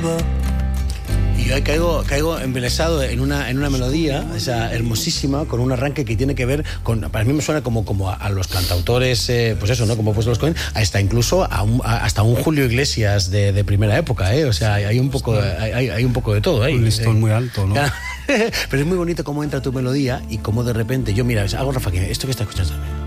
Y yo caigo embelesado en una melodía, o sea, hermosísima, con un arranque que tiene que ver con, para mí me suena como a los cantautores, pues eso, ¿no? Como pues los Cohen, hasta incluso hasta un Julio Iglesias de primera época, o sea, hay un poco de todo ahí. Un listón muy alto, ¿no? Pero es muy bonito cómo entra tu melodía y cómo de repente, yo mira, hago Rafa, que esto que está escuchando también.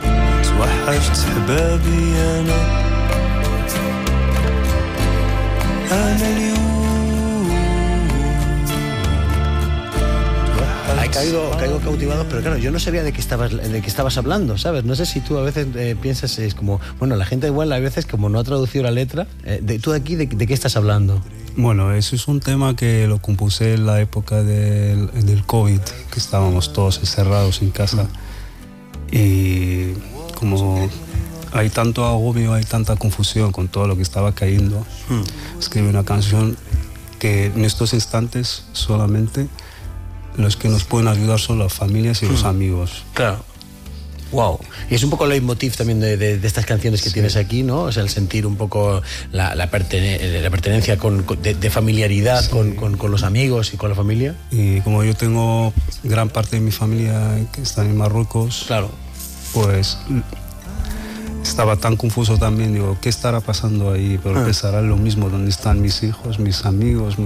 Caigo cautivado, pero claro, yo no sabía de qué estabas hablando, ¿sabes? No sé si tú a veces piensas, es como, bueno, la gente igual a veces como no ha traducido la letra, tú de aquí, ¿de qué estás hablando? Bueno, eso es un tema que lo compuse en la época del COVID, que estábamos todos encerrados en casa. Y como hay tanto agobio, hay tanta confusión con todo lo que estaba cayendo, escribí una canción que en estos instantes solamente los que nos pueden ayudar son las familias y los amigos. Claro. Wow. Y es un poco el leitmotiv también de estas canciones que tienes aquí, ¿no? O sea, el sentir un poco la pertenencia de familiaridad con los amigos y con la familia. Y como yo tengo gran parte de mi familia que está en Marruecos, claro, pues estaba tan confuso también, digo, ¿qué estará pasando ahí? Pero pensará lo mismo, ¿dónde están mis hijos, mis amigos?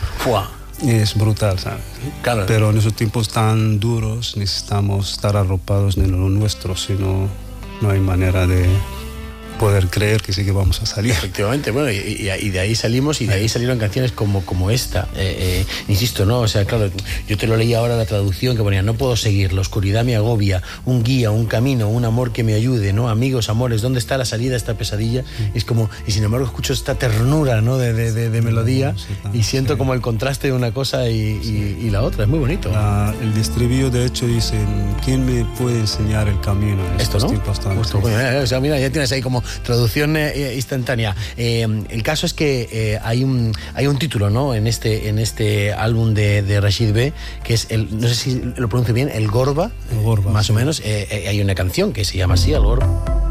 Es brutal, ¿sabes? Claro. Pero en esos tiempos tan duros necesitamos estar arropados en lo nuestro, si no, no hay manera de poder creer que sí que vamos a salir. Efectivamente, bueno, y de ahí salimos y de ahí salieron canciones como esta. Insisto, ¿no? O sea, claro, yo te lo leí ahora la traducción que ponía: no puedo seguir, la oscuridad me agobia, un guía, un camino, un amor que me ayude, ¿no? Amigos, amores, ¿dónde está la salida a esta pesadilla? Es como, y sin embargo escucho esta ternura, ¿no? de melodía, y siento como el contraste de una cosa y la otra, es muy bonito. El estribillo de hecho dice: ¿quién me puede enseñar el camino en estos tiempos tan difíciles? O sea, mira, ya tienes ahí como traducción instantánea. El caso es que hay un título, ¿no? En este álbum de Rashid B, que es no sé si lo pronuncio bien, El Gorba. El Gorba, más o menos. Hay una canción que se llama así, El Gorba.